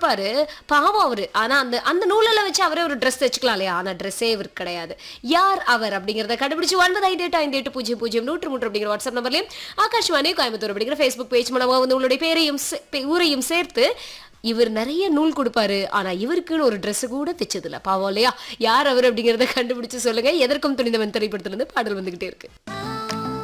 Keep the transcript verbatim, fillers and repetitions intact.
கொடுப்பாரு, பாவம் அவரு. ஆனா அந்த அந்த நூலெல்லாம் வச்சு அவரே ஒரு ட்ரெஸ் தச்சுக்கலாம் இல்லையா? ஆனா ட்ரெஸ்ஸே இவருக்கு கிடையாது. யார் அவர் அப்படிங்கிறத கண்டுபிடிச்சு ஒன்பது ஐந்து எட்டு ஐந்து எட்டு பூஜ்ஜியம் பூஜ்ஜியம் நூற்று மூன்று அப்படிங்கிற வாட்ஸ்அப் நம்பர்லயும் ஆகாஷ்வாணி கோயம்புத்தூர் அப்படிங்கிற ஃபேஸ்புக் பேஜ் மூலமா வந்து உங்களுடைய பேரையும் சே- பே- ஊரையும் சேர்த்து இவர் நிறைய நூல் கொடுப்பாரு. ஆனா இவருக்குன்னு ஒரு Dress கூட தைச்சதில்ல. பாவம் இல்லையா? யார் அவர் அப்படிங்கறத கண்டுபிடிச்சு சொல்லுங்க. எதற்கும் துணிந்தவன் திரைப்படத்துல இருந்து பாடல் வந்துகிட்டே இருக்கு.